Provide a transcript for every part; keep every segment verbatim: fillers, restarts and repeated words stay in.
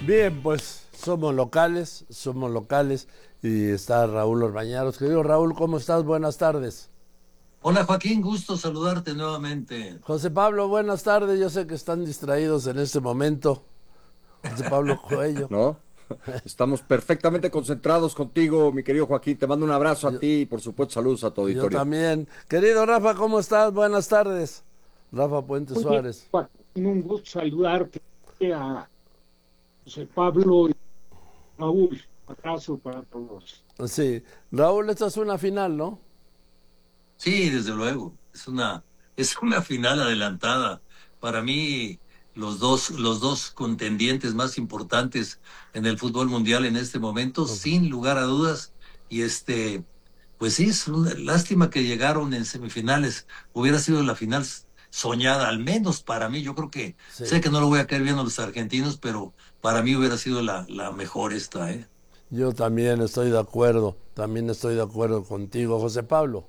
Bien, pues somos locales, somos locales y está Raúl Orbañanos. Querido Raúl, ¿cómo estás? Buenas tardes. Hola Joaquín, gusto saludarte nuevamente. José Pablo, buenas tardes. Yo sé que están distraídos en este momento. José Pablo Coello. ¿No? Estamos perfectamente concentrados contigo, mi querido Joaquín. Te mando un abrazo a Yo, ti y por supuesto saludos a tu yo auditorio. también. Querido Rafa, ¿cómo estás? Buenas tardes. Rafa Puente Muy bien, Suárez. Joaquín, un gusto saludarte a José Pablo y Raúl. Abrazo para todos. Sí. Raúl, esta es una final, ¿no? Sí, desde luego, es una, es una final adelantada. Para mí, los dos, los dos contendientes más importantes en el fútbol mundial en este momento, Ok. sin lugar a dudas. Y este, pues sí, es una lástima que llegaron en semifinales. Hubiera sido la final soñada, al menos para mí. Yo creo que, sé Sí. que no lo voy a caer bien a los argentinos, pero para mí hubiera sido la, la mejor esta, ¿eh? Yo también estoy de acuerdo. También estoy de acuerdo contigo, José Pablo.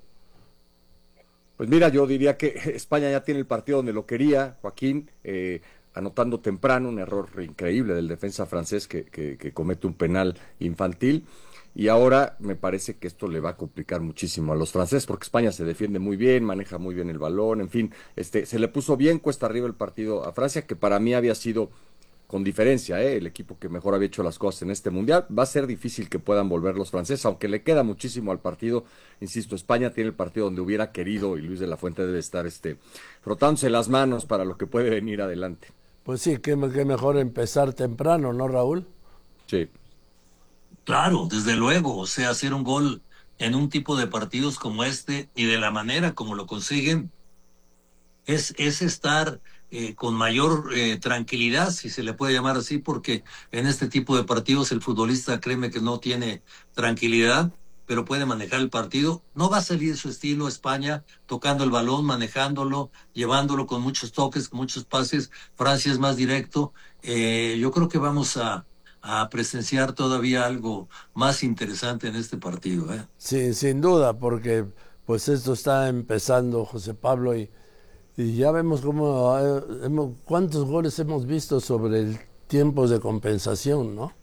Pues mira, yo diría que España ya tiene el partido donde lo quería, Joaquín, eh, anotando temprano, un error increíble del defensa francés que, que, que comete un penal infantil. Y ahora me parece que esto le va a complicar muchísimo a los franceses, porque España se defiende muy bien, maneja muy bien el balón, en fin, este, se le puso bien cuesta arriba el partido a Francia, que para mí había sido con diferencia, ¿eh? El equipo que mejor había hecho las cosas en este mundial. Va a ser difícil que puedan volver los franceses, aunque le queda muchísimo al partido. Insisto, España tiene el partido donde hubiera querido y Luis de la Fuente debe estar este, frotándose las manos para lo que puede venir adelante. Pues sí, qué, qué mejor empezar temprano, ¿no, Raúl? Sí. Claro, desde luego, o sea, hacer un gol en un tipo de partidos como este y de la manera como lo consiguen es, es estar eh, con mayor eh, tranquilidad, si se le puede llamar así, porque en este tipo de partidos el futbolista, créeme que no tiene tranquilidad, pero puede manejar el partido. No va a salir su estilo España, tocando el balón, manejándolo, llevándolo con muchos toques, con muchos pases. Francia es más directo. Eh, yo creo que vamos a, a presenciar todavía algo más interesante en este partido, ¿eh? Sí, sin duda, porque pues esto está empezando, José Pablo, y, y ya vemos cómo, eh, hemos- cuántos goles hemos visto sobre el tiempos de compensación, ¿no?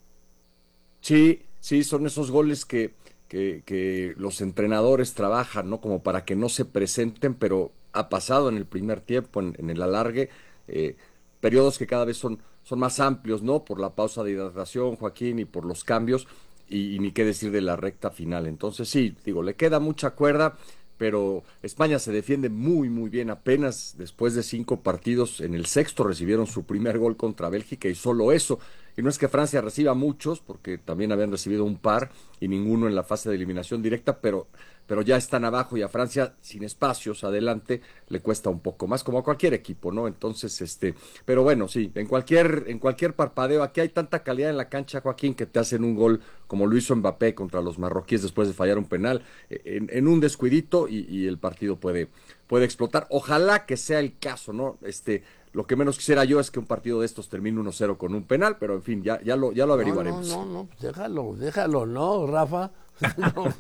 Sí, sí, son esos goles que, que, que los entrenadores trabajan, ¿no? Como para que no se presenten, pero ha pasado en el primer tiempo, en, en el alargue, eh, periodos que cada vez son, son más amplios, ¿no? Por la pausa de hidratación, Joaquín, y por los cambios, y, y ni qué decir de la recta final. Entonces, sí, digo, le queda mucha cuerda, pero España se defiende muy, muy bien. Apenas después de cinco partidos, en el sexto recibieron su primer gol contra Bélgica y solo eso. Y no es que Francia reciba muchos, porque también habían recibido un par y ninguno en la fase de eliminación directa, pero, pero ya están abajo y a Francia, sin espacios adelante, le cuesta un poco más, como a cualquier equipo, ¿no? Entonces, este, pero bueno, sí, en cualquier, en cualquier parpadeo, aquí hay tanta calidad en la cancha, Joaquín, que te hacen un gol como lo hizo Mbappé contra los marroquíes después de fallar un penal, en, en un descuidito y, y el partido puede, puede explotar. Ojalá que sea el caso, ¿no? Este, lo que menos quisiera yo es que un partido de estos termine uno cero con un penal, pero en fin, ya, ya, lo, ya lo No, no, averiguaremos. no, no, pues déjalo, déjalo, ¿no, Rafa? No,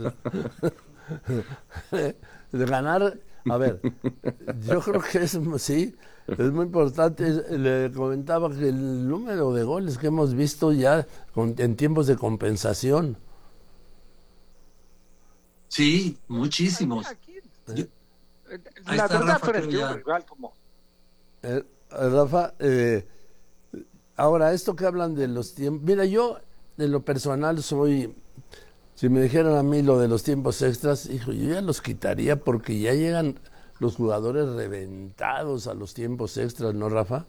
de ganar, a ver, yo creo que es, sí, es muy importante. Es- Le comentaba que el número de goles que hemos visto ya con- en tiempos de compensación. Sí, Aquí, muchísimos. aquí, Yo- ¿Eh? eh, ahí la está verdad, Rafa, creo frente a un ya. rival como Eh, Rafa, eh, ahora, esto que hablan de los tiempos, mira, yo en lo personal soy, si me dijeran a mí lo de los tiempos extras, hijo, yo ya los quitaría porque ya llegan los jugadores reventados a los tiempos extras, ¿no, Rafa?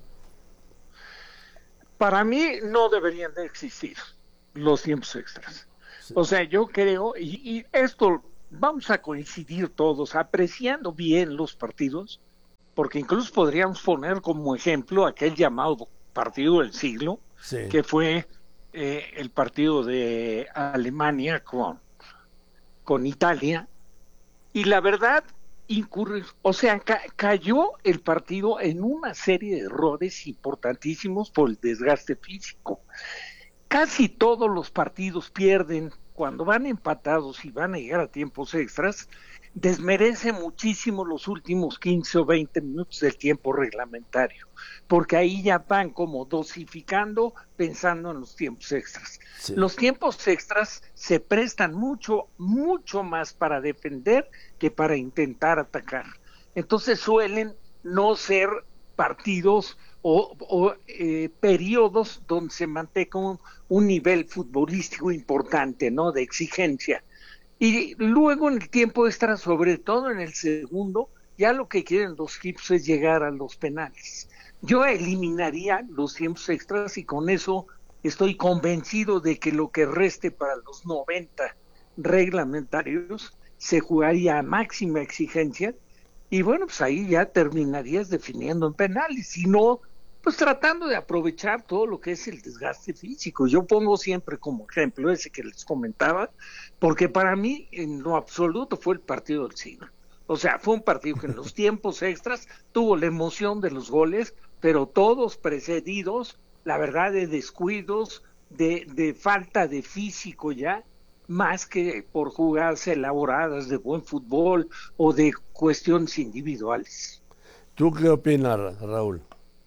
para mí no deberían de existir los tiempos extras. Sí, O sea, yo creo, y, y esto vamos a coincidir todos, apreciando bien los partidos, porque incluso podríamos poner como ejemplo aquel llamado partido del siglo, sí, que fue eh, el partido de Alemania con, con Italia, y la verdad, incurre, o sea, ca cayó el partido en una serie de errores importantísimos por el desgaste físico. Casi todos los partidos pierden cuando van empatados y van a llegar a tiempos extras, desmerece muchísimo los últimos quince o veinte minutos del tiempo reglamentario, porque ahí ya van como dosificando pensando en los tiempos extras. Sí. Los tiempos extras se prestan mucho, mucho más para defender que para intentar atacar. Entonces suelen no ser partidos o, o eh, periodos donde se mantenga un, un nivel futbolístico importante, ¿no? De exigencia. Y luego en el tiempo extra, sobre todo en el segundo, ya lo que quieren los equipos es llegar a los penales. Yo eliminaría los tiempos extras y con eso estoy convencido de que lo que reste para los noventa reglamentarios se jugaría a máxima exigencia y bueno, pues ahí ya terminarías definiendo en penales, si no, pues tratando de aprovechar todo lo que es el desgaste físico. Yo pongo siempre como ejemplo ese que les comentaba, porque para mí en lo absoluto fue el partido del siglo. O sea, fue un partido que en los tiempos extras tuvo la emoción de los goles, pero todos precedidos, la verdad, de descuidos, de, de falta de físico ya, más que por jugadas elaboradas de buen fútbol o de cuestiones individuales. ¿Tú qué opinas, Raúl?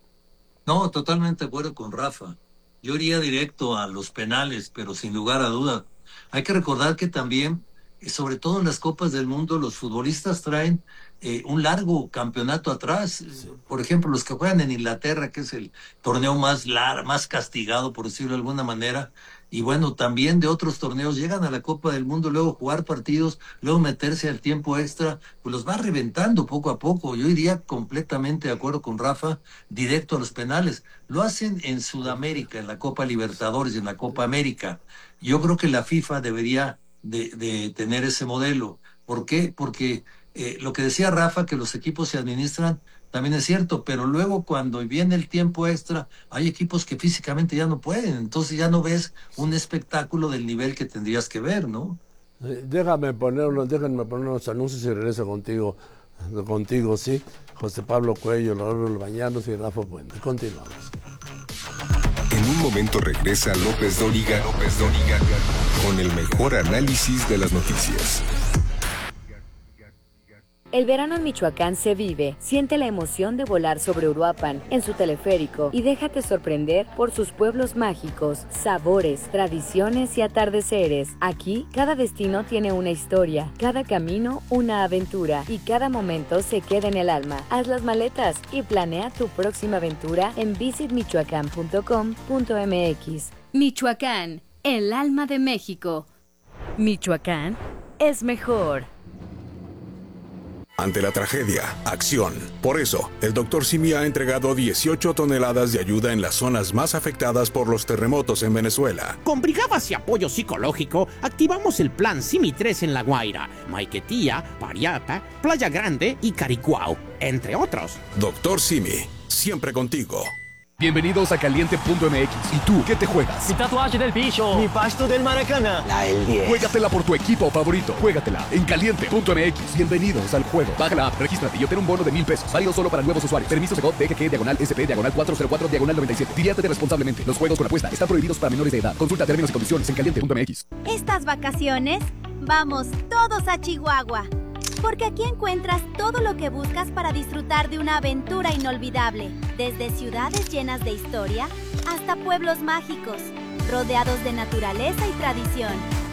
No, totalmente de acuerdo con Rafa. Yo iría directo a los penales, pero sin lugar a duda. Hay que recordar que también, sobre todo en las Copas del Mundo, los futbolistas traen eh, un largo campeonato atrás. Sí. Por ejemplo, los que juegan en Inglaterra, que es el torneo más lar- más castigado, por decirlo de alguna manera, y bueno, también de otros torneos llegan a la Copa del Mundo, luego jugar partidos, luego meterse al tiempo extra, pues los va reventando poco a poco. Yo iría completamente de acuerdo con Rafa, directo a los penales. Lo hacen en Sudamérica, en la Copa Libertadores y en la Copa América. Yo creo que la FIFA debería de, de tener ese modelo. ¿Por qué? Porque eh, lo que decía Rafa, que los equipos se administran, también es cierto, pero luego cuando viene el tiempo extra, hay equipos que físicamente ya no pueden, entonces ya no ves un espectáculo del nivel que tendrías que ver, ¿no? Déjame poner unos, déjenme poner unos anuncios y regreso contigo, contigo, sí. José Pablo Cuello, Raúl Bañanos y Rafa Puente. Continuamos. En un momento regresa López Dóriga, López Dóriga, con el mejor análisis de las noticias. El verano en Michoacán se vive. Siente la emoción de volar sobre Uruapan en su teleférico y déjate sorprender por sus pueblos mágicos, sabores, tradiciones y atardeceres. Aquí, cada destino tiene una historia, cada camino una aventura y cada momento se queda en el alma. Haz las maletas y planea tu próxima aventura en visit michoacán punto com punto m x. Michoacán, el alma de México. Michoacán es mejor. Ante la tragedia, acción. Por eso, el doctor Simi ha entregado dieciocho toneladas de ayuda en las zonas más afectadas por los terremotos en Venezuela. Con brigadas y apoyo psicológico, activamos el plan Simi tres en La Guaira, Maiquetía, Pariata, Playa Grande y Caricuao, entre otros. Doctor Simi, siempre contigo. Bienvenidos a Caliente punto m x. ¿Y tú qué te juegas? Mi tatuaje del bicho. Mi pasto del Maracaná. La del diez. Juégatela por tu equipo favorito. Juégatela en Caliente punto m x. Bienvenidos al juego. Baja la app, regístrate y obtén un bono de mil pesos. Válido solo para nuevos usuarios. Permiso de D G G, diagonal S P, diagonal cuatro cero cuatro, diagonal noventa y siete. Diviértete responsablemente. Los juegos con apuesta están prohibidos para menores de edad. Consulta términos y condiciones en Caliente punto m x. Estas vacaciones, vamos todos a Chihuahua. Porque aquí encuentras todo lo que buscas para disfrutar de una aventura inolvidable. Desde ciudades llenas de historia hasta pueblos mágicos, rodeados de naturaleza y tradición.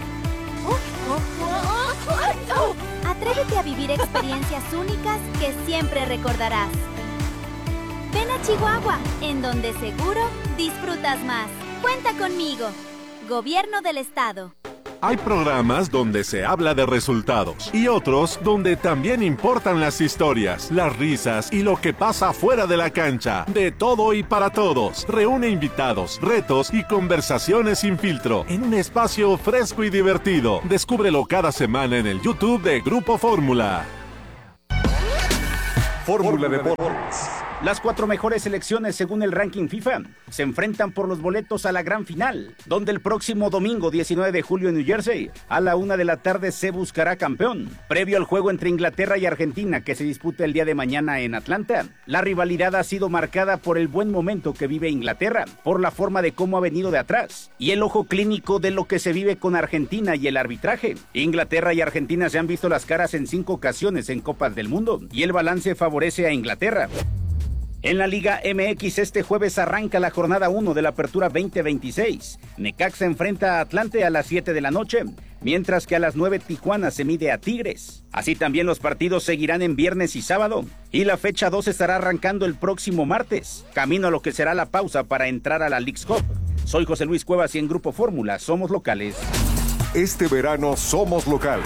Atrévete a vivir experiencias únicas que siempre recordarás. Ven a Chihuahua, en donde seguro disfrutas más. Cuenta conmigo. Gobierno del Estado. Hay programas donde se habla de resultados y otros donde también importan las historias, las risas y lo que pasa fuera de la cancha. De todo y para todos. Reúne invitados, retos y conversaciones sin filtro en un espacio fresco y divertido. Descúbrelo cada semana en el YouTube de Grupo Fórmula. Fórmula Deportes. Las cuatro mejores selecciones según el ranking FIFA se enfrentan por los boletos a la gran final, donde el próximo domingo diecinueve de julio en New Jersey, a la una de la tarde se buscará campeón. Previo al juego entre Inglaterra y Argentina que se disputa el día de mañana en Atlanta, la rivalidad ha sido marcada por el buen momento que vive Inglaterra, por la forma de cómo ha venido de atrás, y el ojo clínico de lo que se vive con Argentina y el arbitraje. Inglaterra y Argentina se han visto las caras en cinco ocasiones en Copas del Mundo, y el balance favorece a Inglaterra. En la Liga M X este jueves arranca la jornada uno de la Apertura veinte veintiséis. Necaxa enfrenta a Atlante a las siete de la noche, mientras que a las nueve Tijuana se mide a Tigres. Así también los partidos seguirán en viernes y sábado, y la fecha dos estará arrancando el próximo martes, camino a lo que será la pausa para entrar a la Leagues Cup. Soy José Luis Cuevas y en Grupo Fórmula somos locales. Este verano somos locales.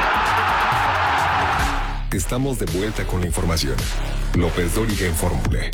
Estamos de vuelta con la información. López Dóriga en Fórmula.